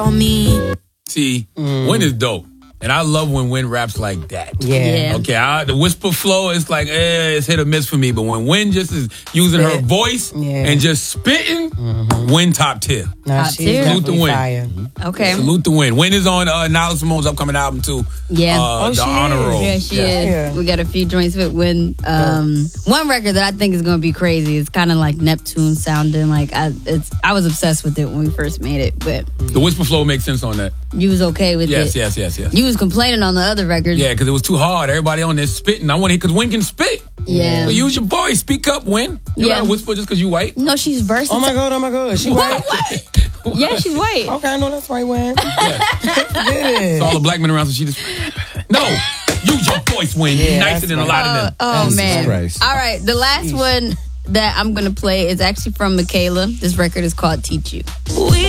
on me. See, Win is dope. And I love when Win raps like that. Yeah. Okay, the whisper flow is like, it's hit or miss for me. But when Win just is using her voice and just spitting, Win top tier. No, Top she's tier. Salute the definitely Win. fire. Okay. Salute the Win. Win is on Nala Simone's upcoming album too. Yeah. The she Honor is. Roll. Yeah, she Yeah. is. We got a few joints with Win. One record that I think is going to be crazy. It's kind of like Neptune sounding. Like I was obsessed with it when we first made it, but The whisper flow makes sense on that. you was okay with it. Yes. You was complaining on the other records. Yeah, because it was too hard. Everybody on there spitting. I want to because Win can spit. Yeah. So use your voice. Speak up, Win. You Yeah. gotta whisper just because you white. No, she's versatile. Oh my god. She white. Yeah, she's white. Okay, I know that's right, Win. It's all the black men around, so she just... No! Use your voice, Win. You're nicer than a lot of them. Oh man. Christ. All right, the last one that I'm going to play is actually from Michaela. This record is called Teach You. We